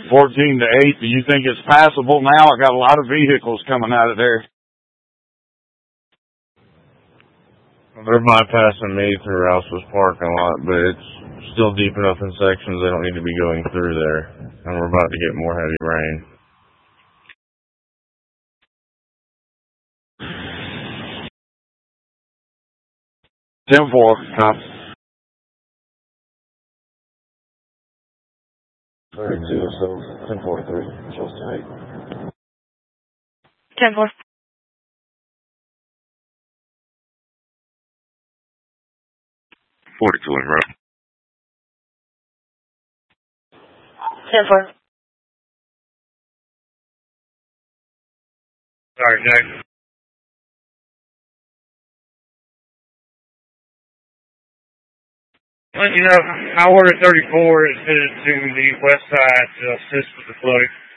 14 to 8. Do you think it's passable now? I got a lot of vehicles coming out of there. They're bypassing me through Rouse's parking lot, but it's still deep enough in sections they don't need to be going through there. And we're about to get more heavy rain. Ten four. Copy. 32, so 10-4-3. Shows 8. 10-4. 42 in row. 10-4. Sorry, Jack. Well, Highway 34 is headed to the west side to assist with the flow.